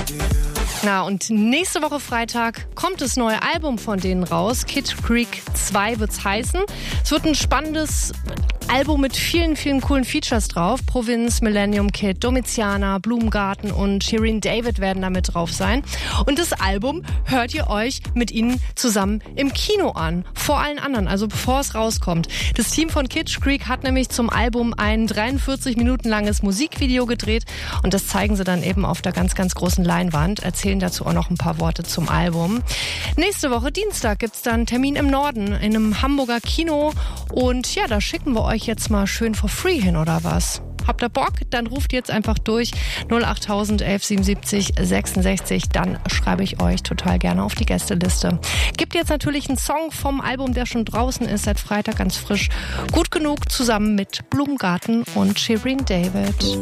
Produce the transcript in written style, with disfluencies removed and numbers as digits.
Na, und nächste Woche Freitag kommt das neue Album von denen raus. Kid Creek 2 wird's heißen. Es wird ein spannendes Album mit vielen, vielen coolen Features drauf. Provinz, Millennium Kid, Domiziana, Blumengarten und Shirin David werden da mit drauf sein. Und das Album hört ihr euch mit ihnen zusammen im Kino an. Vor allen anderen, also bevor es rauskommt. Das Team von Kid Creek hat nämlich zum Album ein 43 Minuten langes Musikvideo gedreht. Und das zeigen sie dann eben auf der ganz, ganz großen Leinwand. Erzählen dazu auch noch ein paar Worte zum Album. Nächste Woche Dienstag gibt's dann einen Termin im Norden in einem Hamburger Kino. Und ja, da schicken wir euch jetzt mal schön for free hin, oder was? Habt ihr Bock? Dann ruft jetzt einfach durch 08000 1177 66. Dann schreibe ich euch total gerne auf die Gästeliste. Gibt jetzt natürlich einen Song vom Album, der schon draußen ist, seit Freitag ganz frisch. Gut genug zusammen mit Blumengarten und Shirin David.